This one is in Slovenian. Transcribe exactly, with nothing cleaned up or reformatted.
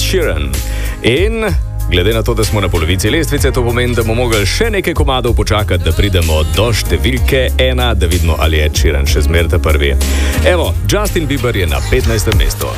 Sheeran. In glede na to, da smo na polovici lestvice, to pomeni, da bomo mogli še nekaj komadov počakati, da pridemo do številke ena, da vidimo, ali je Sheeran še zmeraj ta prvi. Evo, Justin Bieber je na petnajstem mestu.